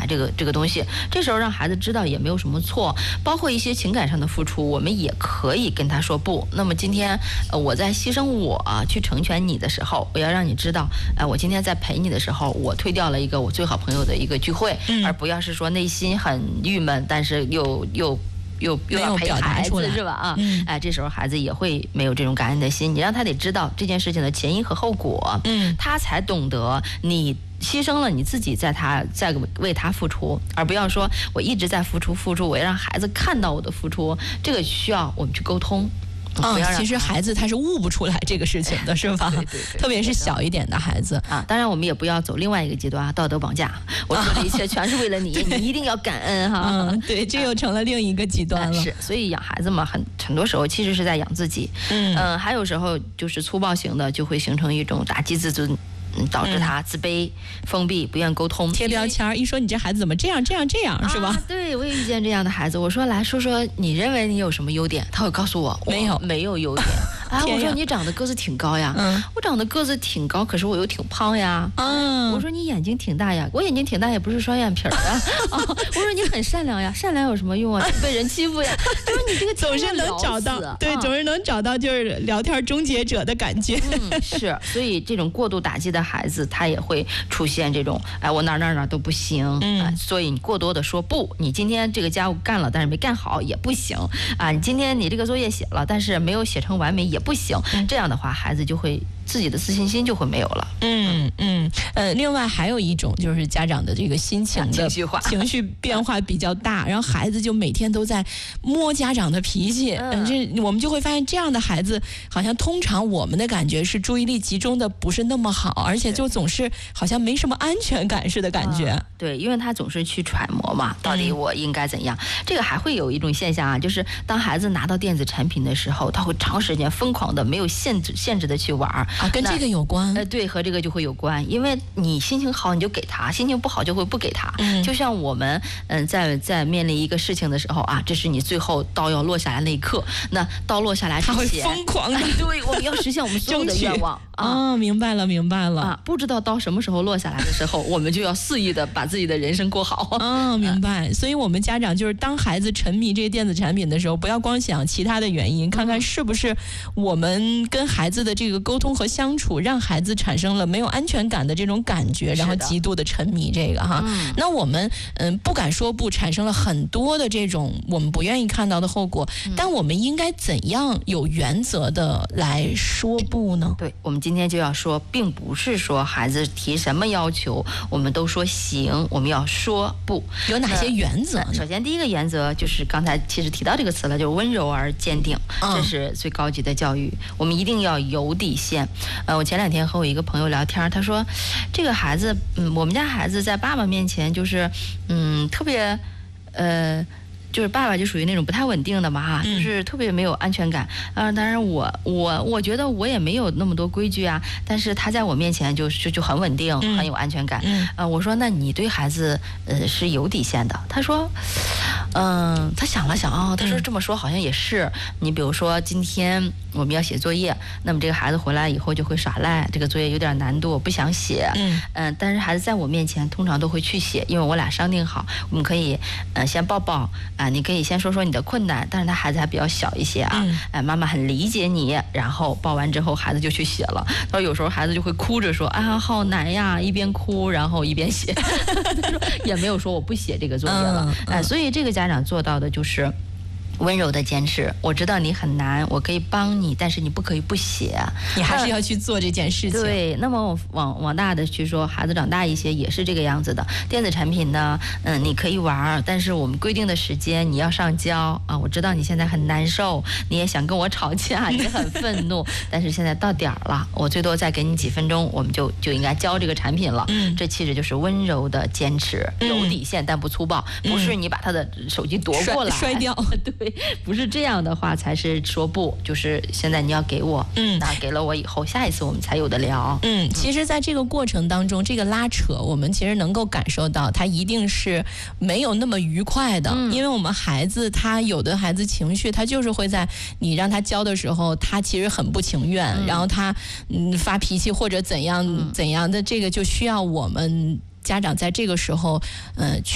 买这个东西。这时候让孩子知道也没有什么错，包括一些情感上的付出，我们也可以跟他说不。那么今天我在牺牲我去成全你的时候，我要让你知道，我今天在陪你的时候，我推掉了一个我最好朋友的一个聚会，而不要是说内心很郁闷，但是又要陪孩子是吧？这时候孩子也会没有这种感恩的心。你让他得知道这件事情的前因和后果，他才懂得你牺牲了你自己在为他付出，而不要说我一直在付出，我要让孩子看到我的付出，这个需要我们去沟通。 其实孩子他是悟不出来这个事情的，是吧？ 对， 特别是小一点的孩子当然我们也不要走另外一个极端，道德绑架。我做的一切全是为了你，你一定要感恩哈。 对，这又成了另一个极端了。 是，所以养孩子嘛，很多时候其实是在养自己。还有时候就是粗暴型的，就会形成一种打击自尊。导致他自卑、封闭、不愿沟通， 贴标签，一说你这孩子怎么这样，是吧？ 对，我也遇见这样的孩子。我说来说说你认为你有什么优点，他会告诉我没有优点。我说你长得个子挺高呀，我长得个子挺高，可是我又挺胖呀。我说你眼睛挺大呀，我眼睛挺大也不是双眼皮啊。我说你很善良呀，善良有什么用啊？被人欺负呀。他说你这个总是能找到，对，总是能找到就是聊天终结者的感觉。 是，所以这种过度打击的孩子，他也会出现这种我哪都不行。所以你过多的说不，你今天这个家务干了，但是没干好也不行你今天你这个作业写了，但是没有写成完美也不行。这样的话，孩子就会自己的自信心就会没有了。 另外还有一种就是家长的这个心情的情绪变化比较大，然后孩子就每天都在摸家长的脾气。我们就会发现这样的孩子，好像通常我们的感觉是注意力集中的不是那么好，而且就总是好像没什么安全感似的感觉。 对，因为他总是去揣摩嘛，到底我应该怎样。这个还会有一种现象就是当孩子拿到电子产品的时候，他会长时间疯狂的没有限制的去玩跟这个有关。 对，和这个就会有关，因为你心情好你就给他，心情不好就会不给他。就像我们在面临一个事情的时候这是你最后刀要落下来那一刻，那刀落下来之前他会疯狂的对，我们要实现我们所有的愿望明白了不知道刀什么时候落下来的时候，我们就要肆意的把自己的人生过好。 明白。所以我们家长就是当孩子沉迷这些电子产品的时候，不要光想其他的原因，看看是不是我们跟孩子的这个沟通和相处让孩子产生了没有安全感的这种感觉，然后极度的沉迷这个那我们不敢说不，产生了很多的这种我们不愿意看到的后果，但我们应该怎样有原则的来说不呢？ 对，我们今天就要说，并不是说孩子提什么要求我们都说行，我们要说不。 有哪些原则呢？ 首先第一个原则就是刚才其实提到这个词了，就是温柔而坚定，这是最高级的教育。我们一定要有底线。我前2天和我一个朋友聊天，他说这个孩子我们家孩子在爸爸面前就是特别就是爸爸就属于那种不太稳定的嘛就是特别没有安全感当然我觉得我也没有那么多规矩但是他在我面前就很稳定，很有安全感我说那你对孩子是有底线的。他说他想了想他说这么说好像也是。你比如说今天我们要写作业，那么这个孩子回来以后就会耍赖，这个作业有点难度，我不想写但是孩子在我面前通常都会去写，因为我俩商定好我们可以先抱抱你可以先说说你的困难，但是他孩子还比较小一些妈妈很理解你，然后抱完之后孩子就去写了。他说有时候孩子就会哭着说好难呀，一边哭然后一边写他说也没有说我不写这个作业了所以这个家长做到的就是温柔的坚持，我知道你很难，我可以帮你，但是你不可以不写， 你还是要去做这件事情。 对，那么我往大的去说，孩子长大一些也是这个样子的。电子产品呢你可以玩，但是我们规定的时间你要上交我知道你现在很难受，你也想跟我吵架，你很愤怒但是现在到点了，我最多再给你几分钟，我们就应该交这个产品了这其实就是温柔的坚持，有底线但不粗暴不是你把他的手机夺过来摔掉对，不是这样的话才是说不，就是现在你要给我那给了我以后下一次我们才有的聊其实在这个过程当中，这个拉扯我们其实能够感受到他一定是没有那么愉快的因为我们孩子他有的孩子情绪他就是会在你让他教的时候他其实很不情愿然后他发脾气或者怎样的，这个就需要我们家长在这个时候